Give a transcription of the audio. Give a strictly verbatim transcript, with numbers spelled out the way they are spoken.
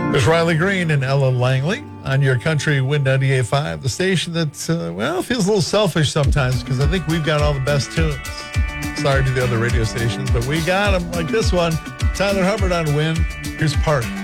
There's Riley Green and Ellen Langley on your country Wind ninety-eight point five, the station that, uh, well, feels a little selfish sometimes because I think we've got all the best tunes. Sorry to the other radio stations, but we got them like this one. Tyler Hubbard on Wind. Here's Park.